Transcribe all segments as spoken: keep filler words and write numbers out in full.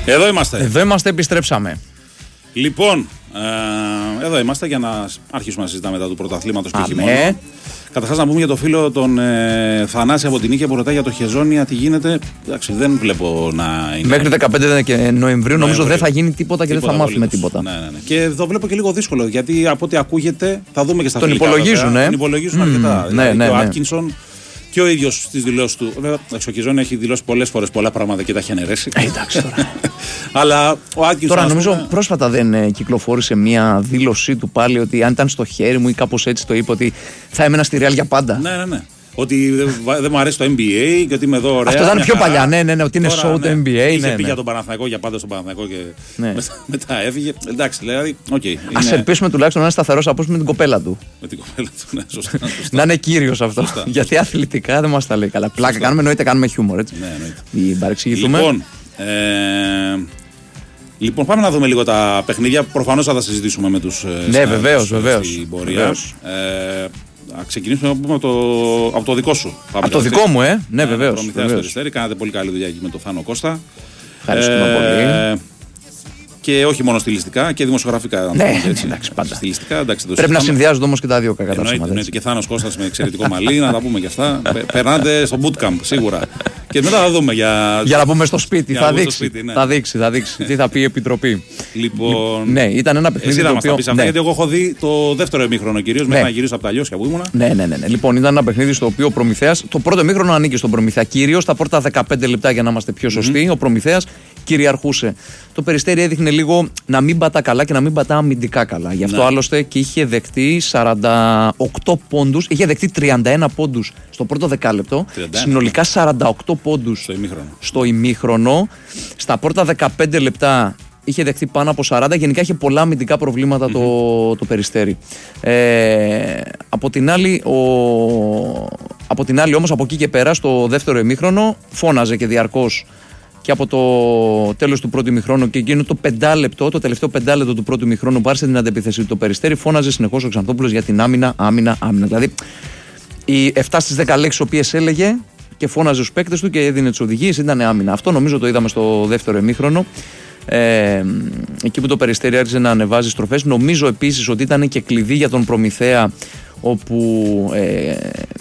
Εδώ είμαστε. Εδώ είμαστε, επιστρέψαμε. Λοιπόν, ε, εδώ είμαστε για να αρχίσουμε να συζητάμε μετά του πρωταθλήματος και χειμώνα. Καταρχάς να πούμε για το φίλο τον ε, Θανάση από την Νίκαια που ρωτάει για το Χεζόνια τι γίνεται. Εντάξει, δεν βλέπω να είναι. Μέχρι δεκαπέντε Νοεμβρίου νομίζω δεν θα γίνει τίποτα και τίποτα, δεν θα μάθουμε απολύτως. τίποτα. Ναι, ναι, ναι. Και το βλέπω και λίγο δύσκολο γιατί από ό,τι ακούγεται θα δούμε και στα τον φιλικά. Υπολογίζουν, ε? Τον υπολογίζουν mm, αρκετά. Ναι, δηλαδή, ναι, και ο ναι. Άτκινσον και ο ίδιος στις δηλώσεις του. Βέβαια, ο Χεζόνια έχει δηλώσει πολλές φορές πολλά πράγματα και τα έχει αναιρέσει. Ε, εντάξει τώρα. Αλλά ο Άτκινσον. Τώρα νομίζω πούμε... πρόσφατα δεν ε, κυκλοφόρησε μια δήλωσή του πάλι ότι αν ήταν στο χέρι μου ή κάπως έτσι το είπε ότι θα έμενα στη Real για πάντα. Ναι, ναι, ναι. Ότι δεν μου αρέσει το N B A και ότι είμαι εδώ ωραία. Αυτό ήταν πιο παλιά, ναι, ναι, ναι, ότι είναι τώρα, show το ναι. N B A. Είχε ναι, πει ναι. για τον Παναθηναϊκό για πάντα στον Παναθηναϊκό και ναι. μετά, μετά έφυγε. Εντάξει, δηλαδή, οκ. Okay, ας είναι... ελπίσουμε τουλάχιστον να είναι σταθερός από με την κοπέλα του. Με την κοπέλα του, ναι, σωστά. σωστά. Να είναι κύριος αυτό. Σωστά. Γιατί αθλητικά δεν μας τα λέει καλά. Πλάκα κάνουμε, εννοείται κάνουμε χιούμορ, έτσι. Ναι, εννοείται. Μην παρεξηγηθούμε. Λοιπόν, ε... λοιπόν, πάμε να δούμε λίγο τα παιχνίδια. Προφανώς θα τα συζητήσουμε με τους ναι, βεβαίως, βεβαίως. στην πορεία. Ε, να ξεκινήσουμε από το, από το δικό σου. Από το δικό μου, ε. Ναι, βεβαίως. Προμηθέας στο Περιστέρι. Κάνατε πολύ καλή δουλειά εκεί με τον Θάνο Κώστα. Ευχαριστούμε ε, πολύ. Και όχι μόνο στιλιστικά και δημοσιογραφικά. Ναι, έτσι. εντάξει, πάντα. Στιλιστικά, εντάξει, το πρέπει να συνδυάζονται όμως και τα δύο κακά τα ψέματα. Εννοείται και Θάνος Κώστας με εξαιρετικό μαλλί, να τα πούμε και αυτά. Περνάτε στο bootcamp σίγουρα. Και μετά θα δούμε για. Για να πούμε στο σπίτι. Θα δείξει, σπίτι, ναι. θα δείξει, θα δείξει. Τι θα πει η Επιτροπή. Λοιπόν. Ναι, ήταν ένα παιχνίδι. Εσύ το θα οποίο... μας τα πεις αυτά, γιατί εγώ έχω δει το δεύτερο ημίχρονο κυρίως, ναι. μετά να γυρίσω από τα Λιώσια που ήμουνα. Ναι, ναι, ναι, ναι. Λοιπόν, ήταν ένα παιχνίδι στο οποίο ο Προμηθέας. Το πρώτο ημίχρονο ανήκει στον Προμηθέα κυρίως. Τα πρώτα δεκαπέντε λεπτά για να είμαστε πιο σωστοί. Mm-hmm. Ο Προμηθέας κυριαρχούσε. Το Περιστέρι έδειχνε λίγο να μην πατά καλά και να μην πατά αμυντικά καλά. Γι' αυτό ναι. άλλωστε και είχε δεχτεί σαράντα οκτώ πόντους. Είχε δεχτεί τριάντα ένα πόντους στο πρώτο δεκάλεπτο. τριάντα ένα. Συνολικά σαράντα οκτώ πόντους στο ημίχρονο. στο ημίχρονο. Στα πρώτα δεκαπέντε λεπτά είχε δεχτεί πάνω από σαράντα. Γενικά είχε πολλά αμυντικά προβλήματα mm-hmm. το, το Περιστέρι. Ε, από την άλλη, ο... από την άλλη όμως από εκεί και πέρα στο δεύτερο ημίχρονο φώναζε και διαρκώς και από το τέλος του πρώτου ημιχρόνου και εκείνο το πεντάλεπτο, το τελευταίο πεντάλεπτο του πρώτου ημιχρόνου που άρχισε την αντεπίθεση του το Περιστέρι, φώναζε συνεχώς ο Ξανθόπουλος για την άμυνα, άμυνα, άμυνα. Δηλαδή, οι επτά στις δέκα λέξεις οι οποίες έλεγε και φώναζε στους παίκτες του και έδινε τις οδηγίες ήταν άμυνα. Αυτό νομίζω το είδαμε στο δεύτερο ημίχρονο. Ε, εκεί που το Περιστέρι άρχισε να ανεβάζει στροφές. Νομίζω επίσης ότι ήταν και κλειδί για τον Προμηθέα, όπου ε,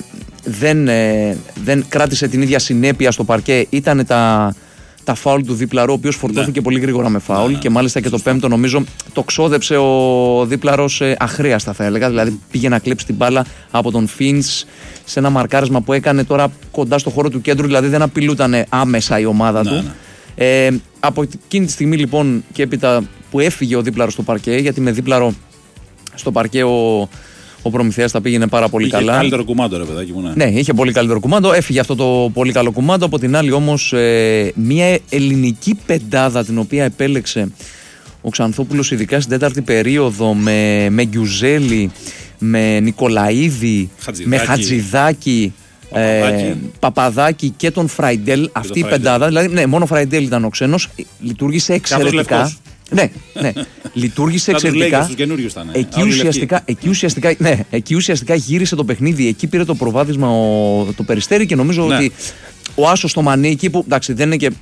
δεν, ε, δεν κράτησε την ίδια συνέπεια στο παρκέ. Ήταν τα. Τα φάουλ του Δίπλαρου, ο οποίος φορτώθηκε ναι. πολύ γρήγορα με φάουλ ναι, και μάλιστα και το πέμπτο νομίζω το ξόδεψε ο Δίπλαρος ε, αχρίαστα θα έλεγα. Δηλαδή πήγε να κλέψει την μπάλα από τον Φίνς σε ένα μαρκάρισμα που έκανε τώρα κοντά στο χώρο του κέντρου, δηλαδή δεν απειλούταν άμεσα η ομάδα ναι, του. Ναι. Ε, από εκείνη τη στιγμή λοιπόν και έπειτα που έφυγε ο Δίπλαρος στο παρκέ, γιατί με Δίπλαρο στο παρκέ ο. Ο Προμηθέας τα πήγαινε πάρα πολύ είχε καλά. Είχε καλύτερο κουμάντο, ρε παιδάκι μου. Ναι. ναι, είχε πολύ καλύτερο κουμάντο. Έφυγε αυτό το πολύ καλό κουμάντο. Από την άλλη, όμως, ε, μια ελληνική πεντάδα την οποία επέλεξε ο Ξανθόπουλος, ειδικά στην τέταρτη περίοδο, με, με Γκιουζέλη, με Νικολαίδη, Χατζηδάκη, με Χατζηδάκη, Παπαδάκη. Ε, Παπαδάκη και τον Φραϊντέλ. Και αυτή η πεντάδα, δηλαδή, ναι, μόνο ο Φραϊντέλ ήταν ο ξένος, λειτουργήσε εξαιρετικά. Ναι, ναι. Λειτουργήσε εξαιρετικά. Εκεί ουσιαστικά, εκεί, ουσιαστικά, ναι, εκεί ουσιαστικά γύρισε το παιχνίδι. Εκεί πήρε το προβάδισμα ο, το Περιστέρι και νομίζω ναι. ότι ο Άσος στο Μανίκι, που εντάξει, δεν είναι και,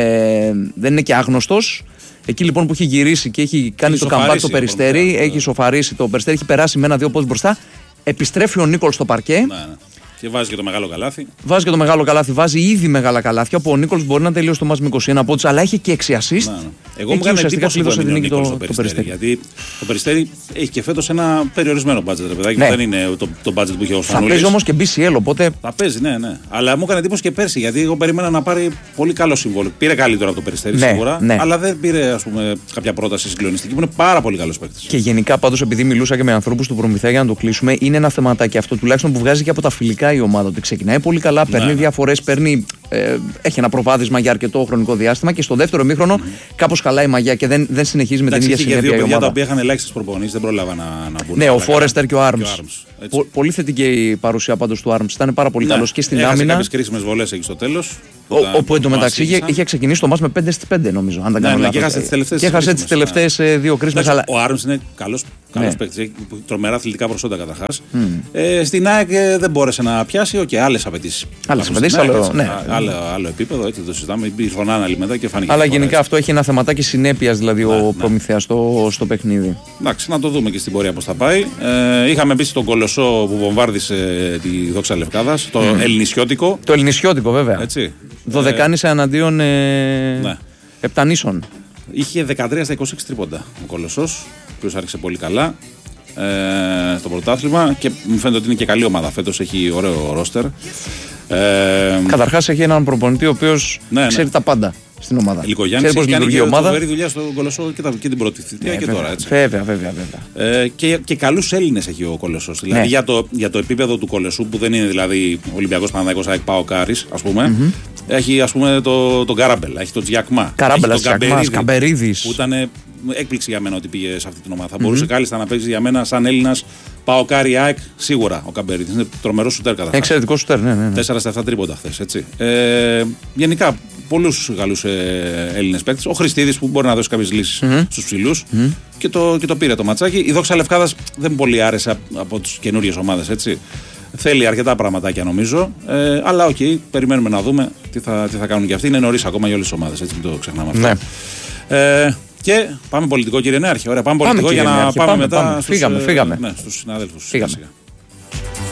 ε, δεν είναι και άγνωστος. Εκεί λοιπόν που έχει γυρίσει και έχει κάνει έχει το καμπάκι το Περιστέρι, έχει σοφαρίσει το Περιστέρι, έχει περάσει με ένα-δύο πόντους μπροστά. Επιστρέφει ο Νίκολ στο παρκέ. Ναι, ναι. Και βάζει και το μεγάλο καλάθι. Βάζει και το μεγάλο καλάθι, βάζει ήδη μεγάλα καλάθια. Όπου ο Νίκολς μπορεί να τελειώσει το μάτς με είκοσι ένα πόντους, αλλά είχε και έξι assist. Ναι, ναι. Εγώ μου έκανε εντύπωση που έμεινε ο Νίκολς στο Περιστέρι. Γιατί το Περιστέρι έχει και φέτος ένα περιορισμένο budget, ρε παιδάκι. Ναι. Δεν είναι το, το budget που είχε ο Φανούλης. Θα παίζει όμως και μπι σι ελ, οπότε. Θα παίζει, ναι, ναι. Αλλά μου έκανε εντύπωση και πέρσι, γιατί εγώ περίμενα να πάρει πολύ καλό συμβόλαιο. Πήρε καλύτερο από το Περιστέρι ναι, σίγουρα, ναι. αλλά δεν πήρε ας πούμε, κάποια πρόταση συγκλονιστική που είναι πάρα πολύ καλό παίκτη. Και γενικά πάντως, επειδή μιλούσα και με ανθρώπους του Προμηθέα για να το κλείσουμε, είναι ένα θεματάκι αυτό τουλάχιστον που βγάζει και από τα φιλικά η ομάδα. Ότι ξεκινάει πολύ καλά, παίρνει ναι. διαφορές, παίρνει, ε, έχει ένα προβάδισμα για αρκετό χρονικό διάστημα και στο δεύτερο ημίχρονο mm-hmm. κάπως χαλάει η μαγιά και δεν, δεν συνεχίζει με Εντάξει, την ίδια συνέπεια. Και δύο παιδιά η ομάδα. Τα οποία είχαν ελάχιστες προπονήσεις δεν προλάβαν να, να μπουν. Ναι, ο Φόρεστερ και ο Άρμς. Πο, πολύ θετική η παρουσία πάντως του Άρμς. Ήταν πάρα πολύ ναι. καλός και στην Έχασε άμυνα. Κάποιες κρίσιμες βολές εκεί στο τέλος. Όπου εντωμεταξύ είχε, είχε ξεκινήσει το μάτς με πέντε στις πέντε νομίζω. Αν δεν κάνω λάθος. Και έχασε τις τελευταίες δύο κρίσιμες. Ο Άρμς είναι καλός Καλός Ναι. παίκτης, έχει τρομερά αθλητικά προσόντα καταρχάς. Mm. Ε, στην ΑΕΚ ε, δεν μπόρεσε να πιάσει, οκ, okay, άλλες απαιτήσεις. Άλλες Στην απαιτήσεις, ΑΕΚ, άλλο- έτσι, ναι. α- άλλο, άλλο επίπεδο, έτσι το συζητάμε. Ήρθε ο Νάναλη μετά και φάνηκε. Αλλά διαφορά, γενικά έτσι. αυτό έχει ένα θεματάκι συνέπειας, δηλαδή Ναι, ο ναι. Προμηθέας στο, στο παιχνίδι. Εντάξει, να το δούμε και στην πορεία πώς θα πάει. Ε, είχαμε μπει στον Κολοσσό που βομβάρδισε τη Δόξα Λευκάδας, το Mm. ελληνισιώτικο. Το ελληνισιώτικο βέβαια. Έτσι. Δωδεκάνησα εναντίον ε, Ναι. επτανήσων. Είχε δεκατρία στα είκοσι έξι τρίποντα ο Κολοσσός, ο οποίος άρχισε πολύ καλά ε, στο πρωτάθλημα και μου φαίνεται ότι είναι και καλή ομάδα. Φέτος έχει ωραίο ρόστερ. Ε, Καταρχάς έχει έναν προπονητή ο οποίος Ναι, ναι. ξέρει τα πάντα στην ομάδα. Λυκογιάννης Ξέρει πώς έχει κάνει λειτουργεί η και ομάδα. φοβερή δουλειά στον Κολοσσό και, τα, και την πρώτη θητεία Ε, και βέβαια, τώρα. Έτσι. Βέβαια, βέβαια, βέβαια. Ε, και, και καλούς Έλληνες έχει ο Κολοσσός. Δηλαδή Ναι. για, το, για το επίπεδο του Κολοσσού που δεν είναι δηλαδή Ολυμπιακός Παναθηναϊκός ΑΕΚ ΠΑΟΚ Κάρις, ας πούμε. Mm-hmm. Έχει ας πούμε το, τον Καράμπελα, έχει τον Τζιακμά. Καράμπελα, έχει τον Τζιακμάς, Καμπερίδης. Που ήταν ε, έκπληξη για μένα ότι πήγε σε αυτή την ομάδα. Θα μπορούσε κάλλιστα να παίξει για μένα σαν Έλληνας ΠΑΟΚ Κάρι ΑΕΚ σίγουρα ο Καμπερίδης. Είναι τρομερός σουτέρ καταρχάς. Εξαιρετικό σουτέρ, ναι, ναι, ναι. Τέσσερα στα επτά τρίποντα χθες, έτσι. Ε, γενικά, πολλούς καλούς ε, Έλληνες παίκτες. Ο Χριστίδης που μπορεί να δώσει κάποιες λύσεις Mm-hmm. στους ψηλούς mm-hmm. και, το, και το πήρε το ματσάκι. Η Δόξα Λευκάδας δεν πολύ άρεσε από τις καινούριες ομάδες, έτσι. Θέλει αρκετά πραγματάκια νομίζω. Ε, αλλά οκ, okay, περιμένουμε να δούμε τι θα, τι θα κάνουν και αυτοί. Είναι νωρίς ακόμα για όλες τις ομάδες, έτσι, μην το ξεχνάμε αυτό. Ναι. Ε, και πάμε πολιτικό, κύριε Νέαρχε. Ωραία, πάμε Πάμε, πολιτικό κύριε για να Νέαρχε, πάμε, πάμε, μετά πάμε. Στους, Φύγαμε, ε, φύγαμε. Ναι, στους συναδέλφους. Φύγαμε. Σιγά, σιγά.